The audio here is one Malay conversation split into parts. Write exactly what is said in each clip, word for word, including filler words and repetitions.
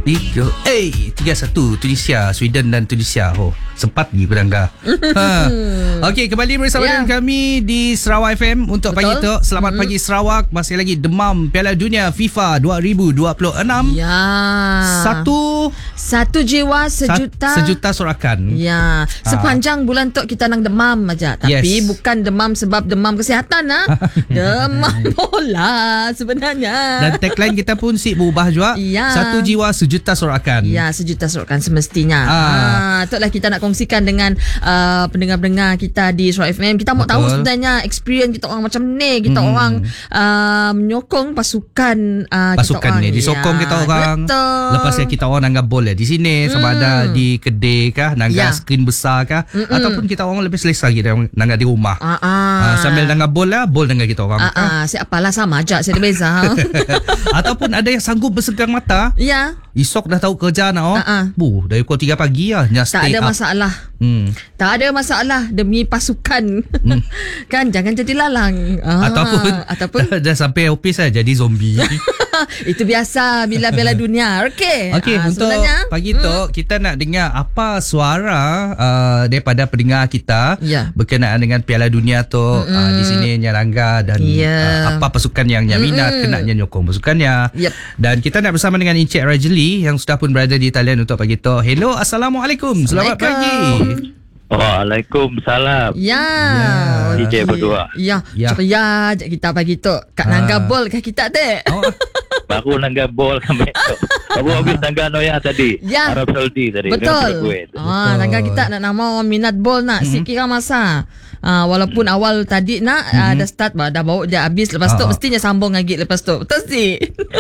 Tiga Eh tiga satu Tunisia, Sweden dan Tunisia. Oh, sempat ni Penangga. ha. Okey, kembali bersama yeah. dengan kami di Sarawak F M untuk Betul. pagi tu. Selamat mm-hmm. pagi Sarawak. Masih lagi demam Piala Dunia FIFA dua ribu dua puluh enam. Ya. Satu Satu jiwa sejuta Sa- Sejuta sorakan. Ya. Sepanjang ha. bulan tu kita nang demam aja. Tapi yes. bukan demam sebab demam kesihatan ha. Demam bola sebenarnya. Dan tagline kita pun si berubah juga. Ya. Satu jiwa sejuta sorakan. Ya, sejuta sorakan semestinya. Ah. Ha, itulah kita nak kongsikan dengan uh, pendengar-pendengar kita di Sarawak F M. Kita mau tahu sebenarnya experience kita orang macam ni. Kita hmm. orang uh, menyokong pasukan uh, pasukan kita orang ni disokong ya, kita orang. Betul. Lepas ya kita orang nangga bola di sini hmm. sama ada di kedai kah, nangga ya. skrin besar kah, Mm-mm. ataupun kita orang lebih selesa lagi nangga di rumah. Ah, ah. Uh, sambil nangga bola, bol nangga kita orang. Ah, ah. Saya apalah sama aja, saya beza. Ataupun ada yang sanggup bersegang mata. Ya. Esok dah tahu kerja nak oh. Uh-uh. Bu, dari pukul tiga pagi lah. Tak ada up. masalah. Hmm. Tak ada masalah demi pasukan. Hmm. Kan jangan jadi lalang. Ah, ataupun ataupun dah sampai office lah jadi zombie. Itu biasa bila Piala Dunia. Okey. Okey, uh, untuk pagi tu hmm. kita nak dengar apa suara uh, daripada pendengar kita yeah. berkenaan dengan Piala Dunia tu. Mm-hmm. Uh, di sini Nyarangga dan yeah. uh, apa pasukan yang minat mm-hmm. kenanya nyokong pasukannya. Yep. Dan kita nak bersama dengan Encik Rajli yang sudah pun berada di talian untuk pagi tu. Hello, Assalamualaikum. Selamat pagi. Waalaikumsalam. Ya. D J berdua. Ya. Ya. Ceria je kita pagi tu. Kat ha. Nangga bol kah kita dek? Oh. Baru nangga bol kami tu. Baru habis nangga Noya tadi. Ya. Arab Saudi tadi. Betul. Ah, nangga kita nak nama orang minat bol nak. Mm-hmm. Sikira masa. Ah, walaupun mm-hmm. awal tadi nak mm-hmm. dah start dah bawa dia habis lepas tu uh-huh. mestinya sambung lagi lepas tu. Betul si.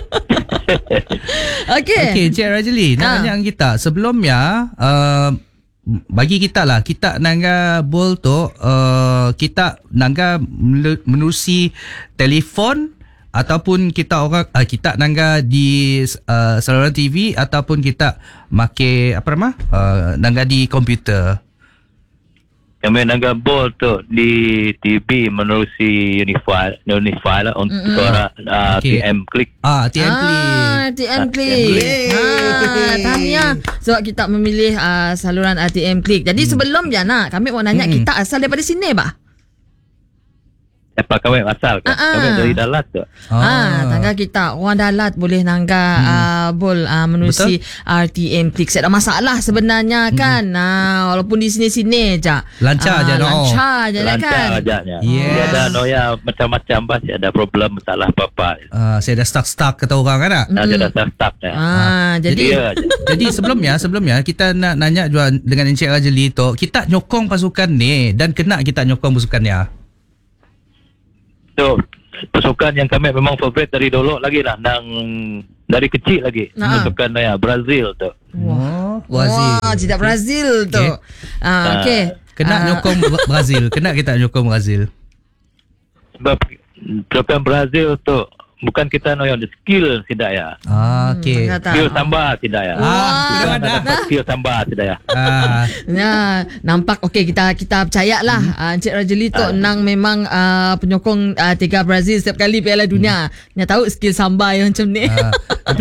Okey. Okey, Encik Rajli, nak tanya kita sebelumnya uh, bagi kita lah, kita nangga bol tu uh, kita nangga menerusi telefon ataupun kita orang uh, kita nangga di uh, saluran T V ataupun kita make apa nama uh, nangga di komputer. Kami nangga bol tu di T V menerusi Unify Unify lah untuk mm-hmm. suara uh, okay. T M Click. Ah, T M Click. Ah, T M Click. Ah, tahniah. So kita memilih uh, saluran uh, T M Click. Jadi hmm. sebelumnya nak kami mau nanya hmm. kita asal daripada sini bah? Apa kami asal kan? Uh-uh. Kami dari Dalat tu. Ah, ah tangga kita orang Dalat boleh nangga hmm. uh, bol uh, menerusi R T M Click. Tak ada masalah sebenarnya hmm. kan. Ah, walaupun di sini-sini aja. Lancar aja uh, no. Lancar aja lancar kan. Lancar aja. Yes. Dia ada noya macam-macam bah, ada problem masalah apa-apa. Uh, saya dah stuck-stuck kata orang kan tak? Nah, dia dah stuck ya. Ah, ah, jadi jadi, jadi sebelumnya sebelumnya kita nak nanya juga dengan Encik Rajli tu, kita nyokong pasukan ni dan kena kita nyokong pasukannya. So, pasukan yang kami memang favorit dari dulu lagi lah, nang dari kecil lagi. Nah. Pasukan ya Brazil tu. Wah, Brazil. Wah, tidak Brazil tu. Okay. Ah, okey. Kena uh. nyokong Brazil, kena kita nyokong Brazil. Sebab pasukan Brazil tu bukan kita no yang skill tidak ya. Ah, okey. Hmm, skill tambah tidak ya. Ah, ada skill tambah tidak ya. Ah. Ya, nampak okey kita kita percayalah hmm. uh, Encik Rajli tu uh. nang memang uh, penyokong uh, tiga Brazil setiap kali Piala Dunia. Hmm. Dia tahu skill samba yang macam ni. Ah.